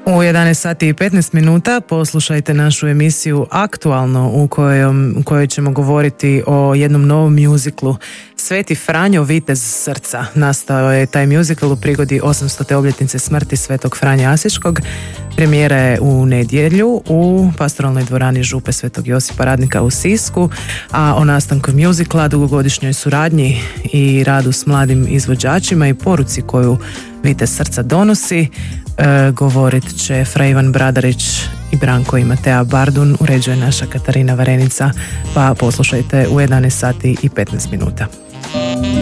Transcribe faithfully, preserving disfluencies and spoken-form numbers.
U jedanaest sati i petnaest minuta poslušajte našu emisiju Aktualno u kojoj, u kojoj ćemo govoriti o jednom novom mjuziklu. Sveti Franjo, vitez srca. Nastao je taj mjuzikl u prigodi osamstote obljetnice smrti Svetog Franje Asiškog. Premijera je u nedjelju u pastoralnoj dvorani Župe Svetog Josipa Radnika u Sisku, a o nastanku mjuzikla, dugogodišnjoj suradnji i radu s mladim izvođačima i poruci koju vitez srca donosi E, govorit će Fra Ivan Bradarić i Branko i Matea Bardun, uređuje naša Katarina Varenica, pa poslušajte u jedanaest sati i petnaest minuta.